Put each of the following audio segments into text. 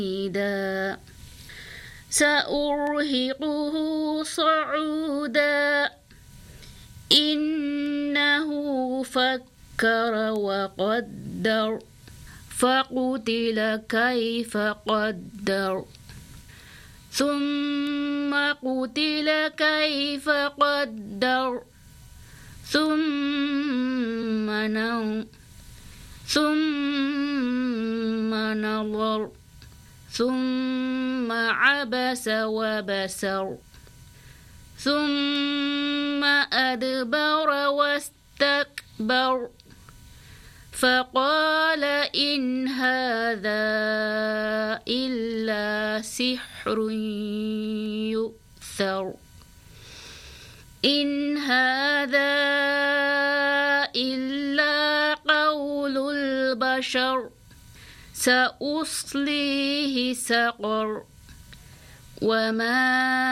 سأرهقه صعودا إنه فكر وقدر فقتل كيف قدر ثم قتل كيف قدر ثم نظر ثم عبس وبسر ثم أدبر واستكبر فقال إن هذا إلا سحر يؤثر إن هذا إلا قول البشر سأصليه سقر وما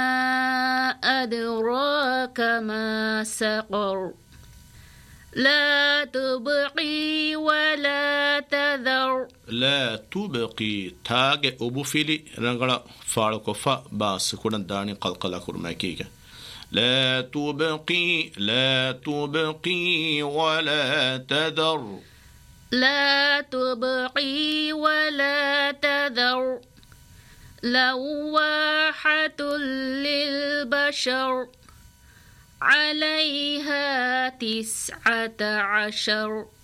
أدراك ما سقر لا تبقي ولا تذر لا تبقي تاج أبوفيلي رنغلا فارقفا باس كودن داني قلقلا كرماكيك لا تبقي ولا تذر لا تبقي ولا تذر لواحة للبشر عليها 19